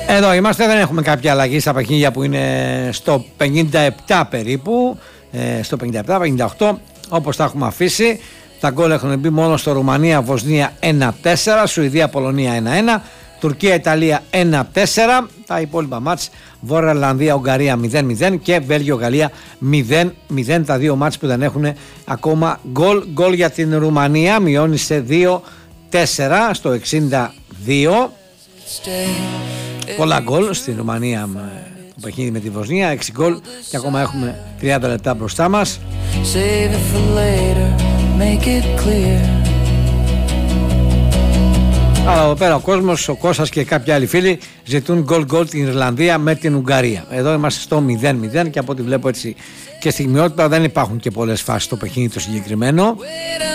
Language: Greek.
Εδώ είμαστε, δεν έχουμε κάποια αλλαγή στα παιχνίδια που είναι στο 57 περίπου, στο 57-58 όπως τα έχουμε αφήσει. Τα γκολ έχουν μπει μόνο στο Ρουμανία-Βοσνία 1-4, Σουηδία-Πολωνία 1-1, Τουρκία-Ιταλία 1-4, τα υπόλοιπα μάτς Βόρεια Ιρλανδία-Ουγγαρία 0-0 και Βέλγιο-Γαλλία 0-0, τα δύο μάτς που δεν έχουν ακόμα γκολ. Γκολ για την Ρουμανία μειώνει σε 2-4 στο 62. Πολλά γκολ στην Ρουμανία το παιχνίδι με τη Βοσνία, 6 γκολ και ακόμα έχουμε 30 λεπτά μπροστά μας. Αλλά εδώ πέρα ο κόσμος, ο Κώστας και κάποιοι άλλοι φίλοι ζητούν γκολ την Ιρλανδία με την Ουγγαρία. Εδώ είμαστε στο 0-0 και από ό,τι βλέπω έτσι και στιγμιότυπα δεν υπάρχουν και πολλές φάσεις στο παιχνίδι το συγκεκριμένο.